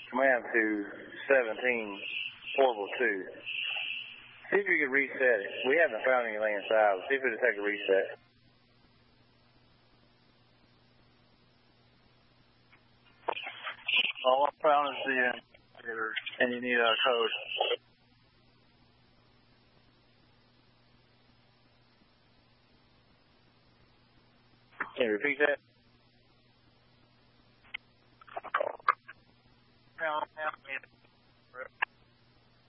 command to 17, portable 2. See if you can reset it. We haven't found anything inside. See if it'll take a reset. All I found is the indicator, and you need a code. Can you repeat that?